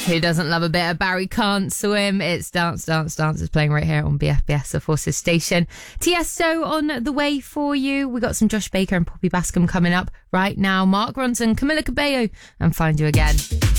Who doesn't love a bit of Barry Can't Swim? It's Dance, Dance, Dance is playing right here on BFBS, the Forces station. Tiesto on the way for you. We got some Josh Baker and Poppy Bascom coming up right now. Mark Ronson, Camila Cabello, and Find You Again.